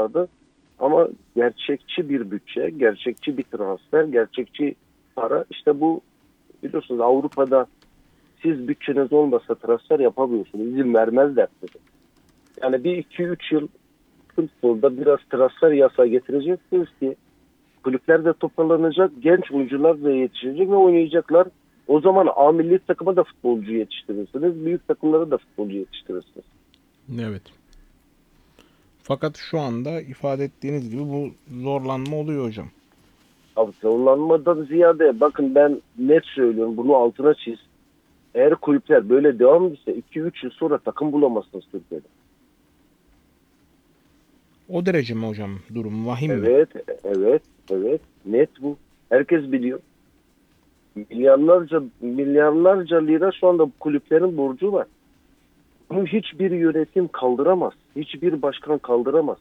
vardı. Ama gerçekçi bir bütçe, gerçekçi bir transfer, gerçekçi para. İşte bu, biliyorsunuz Avrupa'da siz bütçeniz olmasa transfer yapamıyorsunuz. İzin vermezler size. Yani bir iki üç yıl futbolda biraz transfer yasağı getireceksiniz ki kulüpler de toparlanacak, genç oyuncular da yetişecek ve oynayacaklar. O zaman A milli takıma da futbolcu yetiştirirsiniz, büyük takımlara da futbolcu yetiştirirsiniz. Evet. Fakat şu anda ifade ettiğiniz gibi bu zorlanma oluyor hocam. Abi savunlanmadan ziyade bakın, ben net söylüyorum, bunu altına çiz. Eğer kulüpler böyle devam etse 2-3 yıl sonra takım bulamazsınız Türkiye'de. O derece mi hocam durum? Vahim mi? Evet, evet, evet. Net bu. Herkes biliyor. Milyarlarca lira şu anda kulüplerin borcu var. Bunu hiçbir yönetim kaldıramaz. Hiçbir başkan kaldıramaz.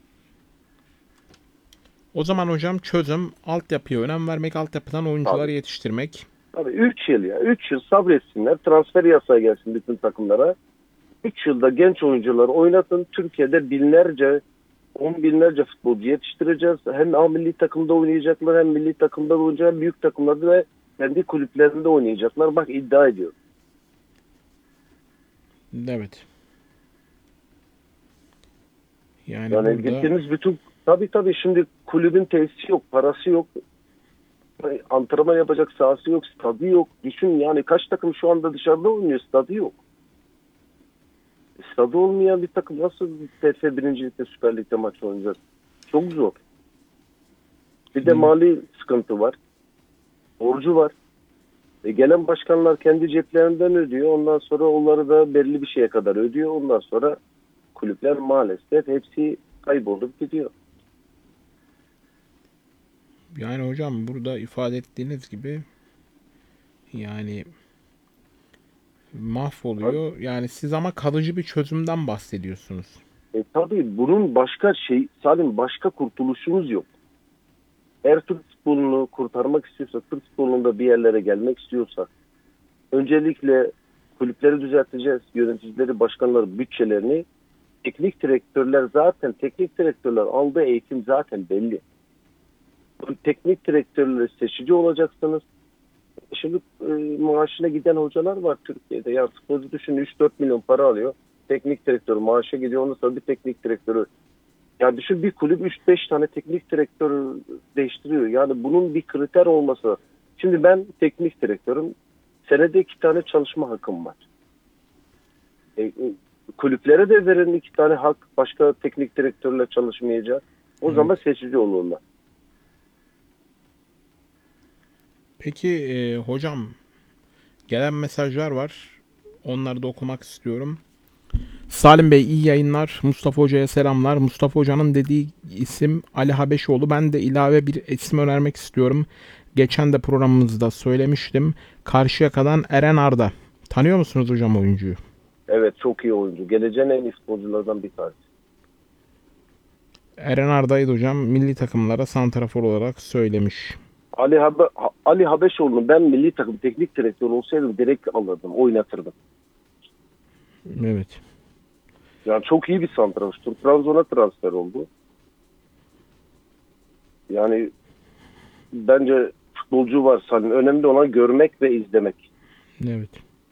O zaman hocam çözüm altyapıya önem vermek, altyapıdan oyuncular Tabii. yetiştirmek. Tabii 3 yıl ya. 3 yıl sabretsinler. Transfer yasağı gelsin bütün takımlara. 3 yılda genç oyuncuları oynatın. Türkiye'de binlerce, on binlerce futbolcu yetiştireceğiz. Hem A milli takımda oynayacaklar, hem milli takımda oynayacaklar, hem büyük takımlarda ve kendi kulüplerinde oynayacaklar. Bak, iddia ediyorum. Evet. Yani Yani burada gittiğimiz bütün, tabii şimdi kulübün tesisi yok, parası yok. Antrenman yapacak sahası yok, stadı yok. Düşün yani, kaç takım şu anda dışarıda oynuyor, stadı yok. Stadı olmayan bir takım nasıl TFF 1. Lig'de, Süper Lig'de maç oynayacak? Çok zor. Bir de mali sıkıntı var. Borcu var. Gelen başkanlar kendi ceplerinden ödüyor. Ondan sonra onları da belli bir şeye kadar ödüyor. Ondan sonra kulüpler maalesef hepsi kaybolup gidiyor. yani hocam burada ifade ettiğiniz gibi yani mahvoluyor. Yani siz ama kalıcı bir çözümden bahsediyorsunuz. Tabii bunun başka Salim, başka kurtuluşumuz yok. Eğer Türk futbolunu kurtarmak istiyorsa, Türk futbolunda bir yerlere gelmek istiyorsa, öncelikle kulüpleri düzelteceğiz. Yöneticileri, başkanları, bütçelerini. Teknik direktörler aldığı eğitim zaten belli. Bu teknik direktörleri seçici olacaksınız. Şimdi maaşına giden hocalar var Türkiye'de. Ya futbolcu düşün, 3-4 milyon para alıyor. Teknik direktör maaşa gidiyor. Ondan sonra bir teknik direktörü. Ya düşün, bir kulüp 3-5 tane teknik direktör değiştiriyor. Yani bunun bir kriter olması. Şimdi ben teknik direktörüm. Senede 2 tane çalışma hakkım var. Kulüplere de verin 2 tane hak. Başka teknik direktörle çalışmayacak. O Evet. zaman seçici olurlar. Peki hocam gelen mesajlar var. Onları da okumak istiyorum. Salim Bey iyi yayınlar. Mustafa Hoca'ya selamlar. Mustafa Hoca'nın dediği isim Ali Habeşoğlu. Ben de ilave bir isim önermek istiyorum. Geçen de programımızda söylemiştim. Karşıyaka'dan Eren Arda. Tanıyor musunuz hocam oyuncuyu? Evet, çok iyi oyuncu. Geleceğin en iyi futbolculardan bir tanesi. Eren Arda'ydı hocam. Milli takımlara santrafor olarak söylemiş. Ali Habeşoğlu'nu ben milli takım teknik direktör olsaydım direkt alırdım, oynatırdım. Evet. Yani çok iyi bir santrafor. Trabzon'a transfer oldu. Yani bence futbolcu var Salim. Önemli olan görmek ve izlemek. Evet.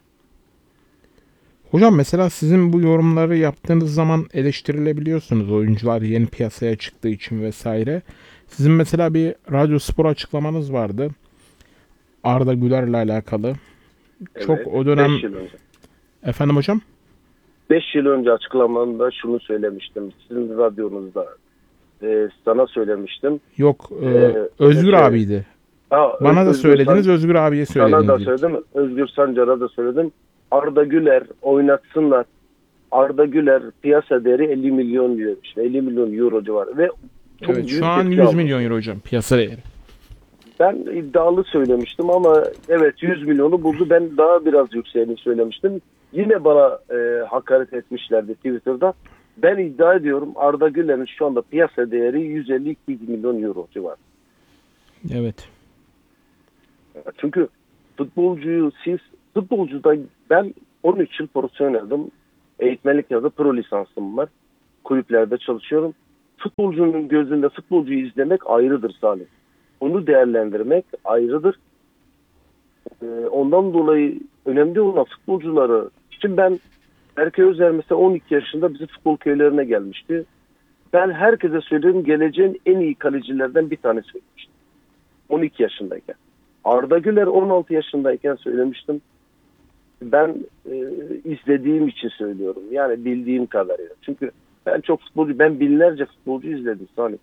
Hocam mesela sizin bu yorumları yaptığınız zaman eleştirilebiliyorsunuz oyuncular yeni piyasaya çıktığı için vesaire. Sizin mesela bir radyo spor açıklamanız vardı. Arda Güler'le alakalı. Çok Evet. o dönem 5 yıl önce. efendim hocam 5 yıl önce açıklamamda şunu söylemiştim. Sizin radyonuzda sana söylemiştim. yok E, Özgür şey, abiydi. Bana da Özgür söylediniz, Özgür abiye sana da söylediniz ilk. söyledim. Özgür Sancar'a da söyledim. Arda Güler oynatsınlar. Arda Güler piyasa değeri 50 milyon diyor. İşte 50 milyon euro civarı ve çok Evet şu büyük an tepki 100 aldı. milyon euro hocam piyasa değeri. Ben iddialı söylemiştim ama evet 100 milyonu buldu. Ben daha biraz yükseğini söylemiştim. Yine bana hakaret etmişlerdi Twitter'da. Ben iddia ediyorum Arda Güler'in şu anda piyasa değeri 150-200 milyon euro civarı. Evet. Çünkü futbolcuda ben 13 yıl profesyoneldim. Eğitmenlik ya da pro lisansım var. Kulüplerde çalışıyorum. futbolcunun gözünde futbolcuyu izlemek ayrıdır Salih. Onu değerlendirmek ayrıdır. Ondan dolayı önemli olan futbolcuları. Şimdi ben Berkay Özer mesela 12 yaşında bizi futbol köylerine gelmişti. Ben herkese söyledim, geleceğin en iyi kalecilerden bir tanesi söylemiştim. 12 yaşındayken. Arda Güler 16 yaşındayken söylemiştim. Ben izlediğim için söylüyorum. Yani bildiğim kadarıyla. Çünkü ben binlerce futbolcu izledim Salih.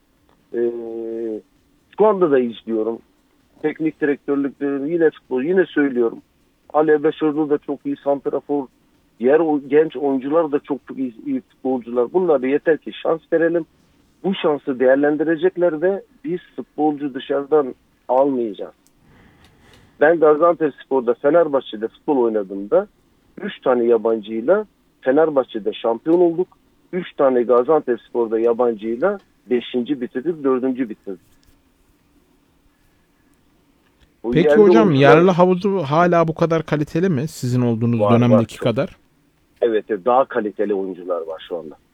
Şu anda da izliyorum. Teknik direktörlüklerini yine futbol, yine söylüyorum. Ali Beşoğlu da çok iyi santrafor. Diğer genç oyuncular da çok iyi futbolcular. Bunlara yeter ki şans verelim. Bu şansı değerlendirecekler ve biz futbolcu dışarıdan almayacağız. Ben Gaziantepspor'da, Fenerbahçe'de futbol oynadığımda 3 tane yabancıyla Fenerbahçe'de şampiyon olduk. 3 tane Gaziantepspor'da yabancıyla 5. bitirdik, 4. bitirdik. Peki hocam yerli havuzu hala bu kadar kaliteli mi? Sizin olduğunuz dönemdeki kadar? Evet, daha kaliteli oyuncular var şu anda.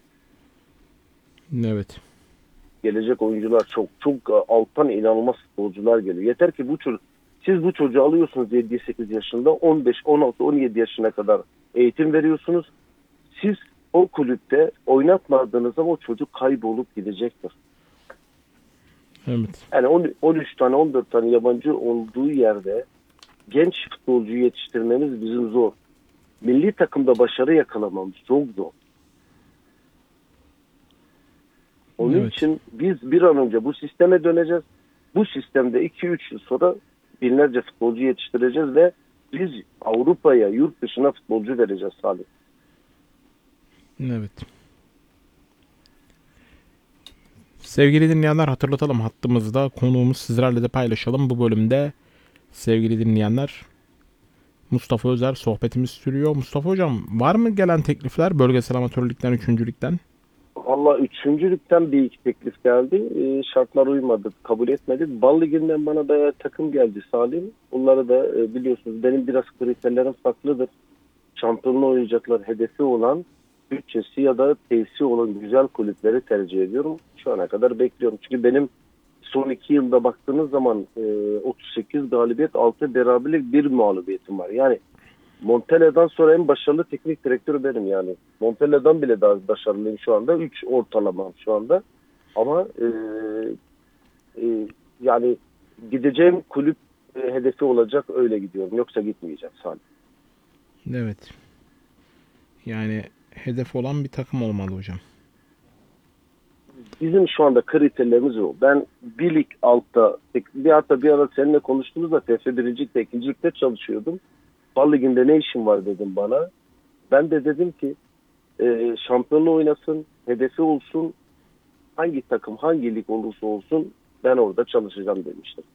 Evet. Gelecek oyuncular çok alttan inanılmaz futbolcular geliyor. Yeter ki siz bu çocuğu alıyorsunuz 7-8 yaşında, 15, 16, 17 yaşına kadar eğitim veriyorsunuz. Siz o kulüpte oynatmadığınız zaman o çocuk kaybolup gidecektir. Evet. Yani 13 tane 14 tane yabancı olduğu yerde genç futbolcuyu yetiştirmemiz bizim zor. Milli takımda başarı yakalamamız çok zor. Onun için biz bir an önce bu sisteme döneceğiz. Bu sistemde 2-3 yıl sonra binlerce futbolcu yetiştireceğiz ve biz Avrupa'ya, yurt dışına futbolcu vereceğiz Salih. Evet. Sevgili dinleyenler, hatırlatalım, hattımızda konuğumuz, sizlerle de paylaşalım. Bu bölümde sevgili dinleyenler Mustafa Özer sohbetimiz sürüyor. Mustafa hocam, var mı gelen teklifler bölgesel amatörlükten, üçüncülükten? Valla üçüncülükten bir iki teklif geldi. Şartlar uymadı, kabul etmedik. Bal Ligi'nden bana da takım geldi Salim. Bunları da biliyorsunuz, benim biraz kriterlerim farklıdır. Şampiyonluğu oynayacaklar, hedefi olan, bütçesi ya da tesisi olan güzel kulüpleri tercih ediyorum. Şu ana kadar bekliyorum. Çünkü benim son 2 yılda baktığınız zaman 38 galibiyet, 6 beraberlik, 1 mağlubiyetim var. Yani Montella'dan sonra en başarılı teknik direktör benim yani. Montella'dan bile daha başarılıyım şu anda. 3 ortalamam şu anda. Ama yani gideceğim kulüp hedefi olacak, öyle gidiyorum. Yoksa gitmeyeceğim sadece. Evet. Yani hedef olan bir takım olmalı hocam. Bizim şu anda kriterlerimiz o. Ben bir lig altta, bir ara seninle konuştuğumuzda TF1'cilikte, 2. ligde çalışıyordum. Bal Ligi'nde ne işin var dedim bana. Ben de dedim ki şampiyonluğu oynasın, hedefi olsun, hangi takım, hangi lig olursa olsun ben orada çalışacağım demiştim.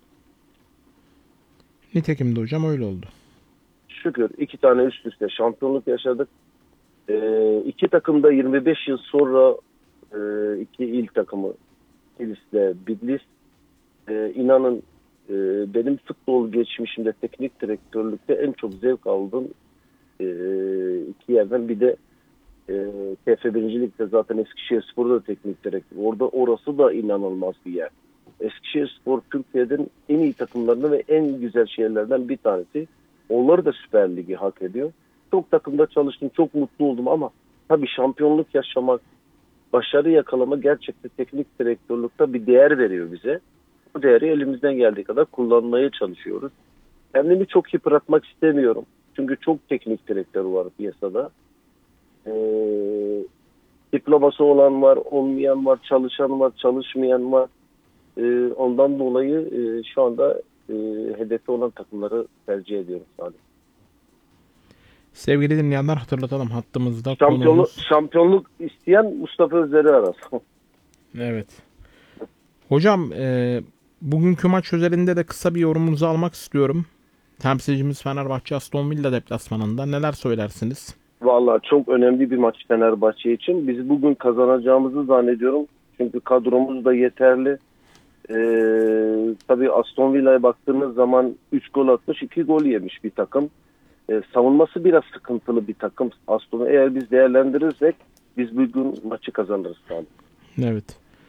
Nitekim de hocam öyle oldu. Şükür 2 tane üst üste şampiyonluk yaşadık. 2 takım da 25 yıl sonra 2 il takımı, Kilis'le Bitlis. İnanın benim futbol geçmişimde teknik direktörlükte en çok zevk aldığım 2 yerden bir de TF1. Lig'de zaten Eskişehirspor'da teknik direktör. Orası da inanılmaz bir yer. Eskişehirspor Türkiye'nin en iyi takımlarından ve en güzel şehirlerden bir tanesi. Onları da Süper Lig'i hak ediyor. Çok takımda çalıştım, çok mutlu oldum ama tabii şampiyonluk yaşamak, başarı yakalama gerçekten teknik direktörlükte bir değer veriyor bize. Bu değeri elimizden geldiği kadar kullanmaya çalışıyoruz. Kendimi çok yıpratmak istemiyorum. Çünkü çok teknik direktör var piyasada. Diploması olan var, olmayan var, çalışan var, çalışmayan var. Ondan dolayı şu anda hedefi olan takımları tercih ediyorum sadece. Sevgili dinleyenler, hatırlatalım, hattımızda şampiyonluk isteyen Mustafa Özer'i arasın. Evet. Hocam bugünkü maç özelinde de kısa bir yorumunuzu almak istiyorum. Temsilcimiz Fenerbahçe Aston Villa deplasmanında. Neler söylersiniz? Vallahi çok önemli bir maç Fenerbahçe için. Biz bugün kazanacağımızı zannediyorum. Çünkü kadromuz da yeterli. Tabii Aston Villa'ya baktığımız zaman 3 gol atmış, 2 gol yemiş bir takım. Savunması biraz sıkıntılı bir takım Aston. Eğer biz değerlendirirsek biz bugün maçı kazanırız. Yani. Evet.